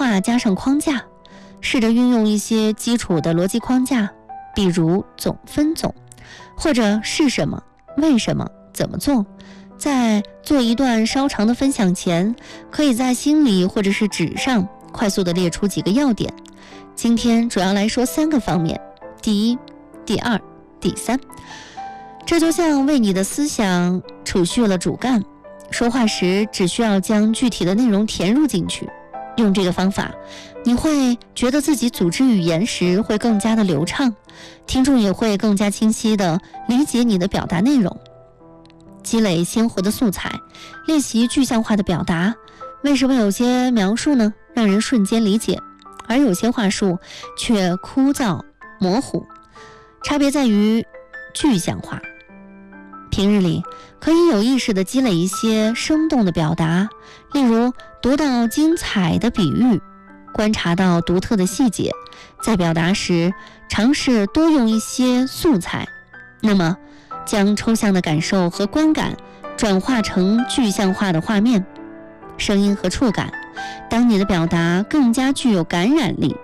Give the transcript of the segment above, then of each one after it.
话加上框架，试着运用一些基础的逻辑框架，比如总分总，或者是什么、为什么、怎么做。在做一段稍长的分享前，可以在心里或者是纸上快速的列出几个要点。今天主要来说3个方面，第一、第二、第三。这就像为你的思想储蓄了主干，说话时只需要将具体的内容填入进去。用这个方法，你会觉得自己组织语言时会更加的流畅，听众也会更加清晰的理解你的表达内容。积累鲜活的素材，练习具象化的表达。为什么有些描述呢让人瞬间理解，而有些话术却枯燥模糊？差别在于具象化。平日里可以有意识地积累一些生动的表达，例如读到精彩的比喻，观察到独特的细节，在表达时尝试多用一些素材，那么将抽象的感受和观感转化成具象化的画面、声音和触感，当你的表达更加具有感染力。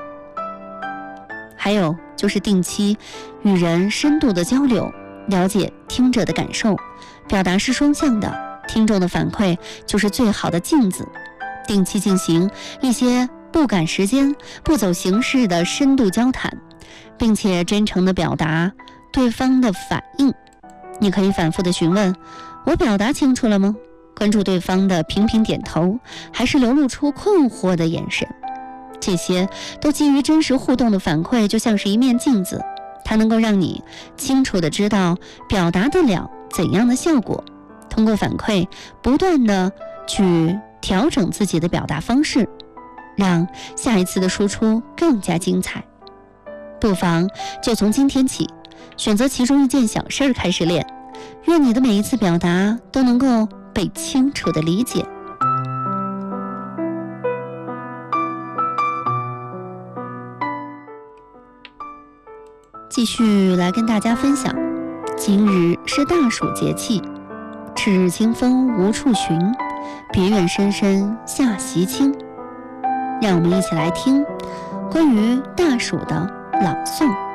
还有就是定期与人深度的交流，了解听者的感受。表达是双向的，听众的反馈就是最好的镜子。定期进行一些不赶时间、不走形式的深度交谈，并且真诚地表达对方的反应。你可以反复地询问：我表达清楚了吗？关注对方的频频点头，还是流露出困惑的眼神。这些都基于真实互动的反馈，就像是一面镜子，它能够让你清楚地知道表达得了怎样的效果。通过反馈，不断地去调整自己的表达方式，让下一次的输出更加精彩。不妨就从今天起，选择其中一件小事开始练，愿你的每一次表达都能够被清楚地理解。继续来跟大家分享，今日是大暑节气，赤日清风无处寻，别院深深下习清。让我们一起来听关于大暑的朗诵。